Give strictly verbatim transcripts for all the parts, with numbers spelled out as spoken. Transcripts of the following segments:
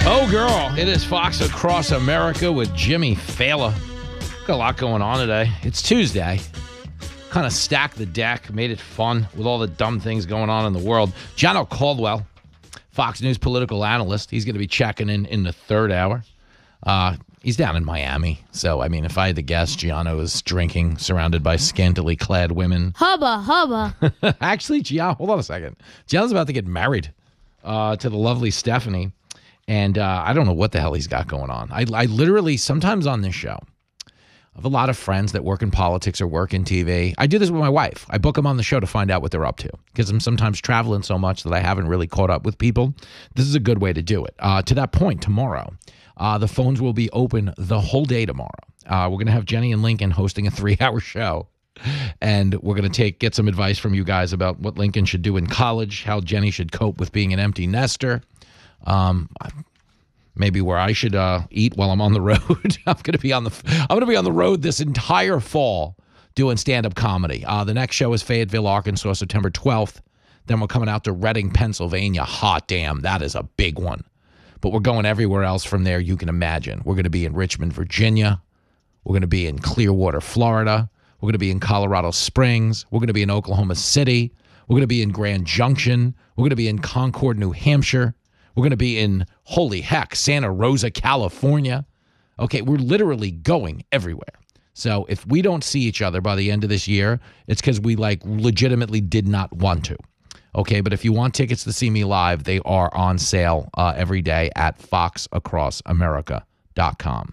Oh, girl, it is Fox Across America with Jimmy Fallon. Got a lot going on today. It's Tuesday. Kind of stacked the deck, made it fun with all the dumb things going on in the world. John Caldwell, Fox News political analyst, he's going to be checking in in the third hour. Uh, he's down in Miami. So, I mean, if I had to guess, Gianno is drinking, surrounded by scantily clad women. Hubba, hubba. Actually, Gianno, hold on a second. Gianno's about to get married uh, to the lovely Stephanie. And uh, I don't know what the hell he's got going on. I, I literally, sometimes on this show, I have a lot of friends that work in politics or work in T V. I do this with my wife. I book them on the show to find out what they're up to because I'm sometimes traveling so much that I haven't really caught up with people. This is a good way to do it. Uh, to that point, tomorrow, uh, the phones will be open the whole day tomorrow. Uh, we're going to have Jenny and Lincoln hosting a three-hour show. And we're going to take get some advice from you guys about what Lincoln should do in college, how Jenny should cope with being an empty nester. Um, maybe where I should uh, eat while I'm on the road. I'm going to be on the I'm going to be on the road this entire fall doing stand-up comedy. Uh, the next show is Fayetteville, Arkansas, September twelfth. Then we're coming out to Reading, Pennsylvania. Hot damn, that is a big one. But we're going everywhere else from there you can imagine. We're going to be in Richmond, Virginia. We're going to be in Clearwater, Florida. We're going to be in Colorado Springs. We're going to be in Oklahoma City. We're going to be in Grand Junction. We're going to be in Concord, New Hampshire. We're going to be in, holy heck, Santa Rosa, California. Okay, we're literally going everywhere. So if we don't see each other by the end of this year, it's because we, like, legitimately did not want to. Okay, but if you want tickets to see me live, they are on sale uh, every day at fox across america dot com.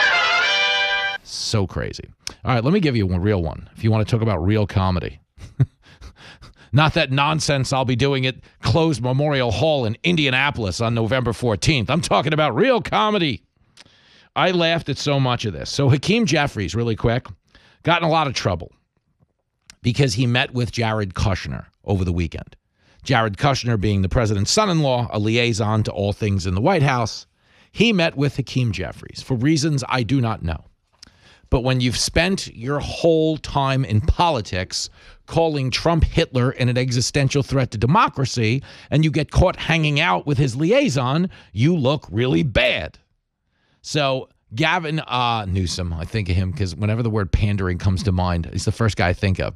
So crazy. All right, let me give you a real one if you want to talk about real comedy. Not that nonsense I'll be doing at Closed Memorial Hall in Indianapolis on November fourteenth. I'm talking about real comedy. I laughed at so much of this. So Hakeem Jeffries, really quick, got in a lot of trouble because he met with Jared Kushner over the weekend. Jared Kushner being the president's son-in-law, a liaison to all things in the White House. He met with Hakeem Jeffries for reasons I do not know. But when you've spent your whole time in politics calling Trump Hitler and an existential threat to democracy, and you get caught hanging out with his liaison, you look really bad. So Gavin uh, Newsom, I think of him because whenever the word pandering comes to mind, he's the first guy I think of.